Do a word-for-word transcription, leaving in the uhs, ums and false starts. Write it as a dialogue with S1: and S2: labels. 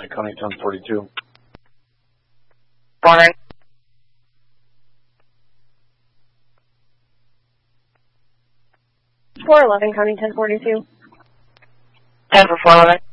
S1: County ten forty-two.
S2: four nine.
S3: four eleven, County ten forty-two.
S2: ten for four eleven.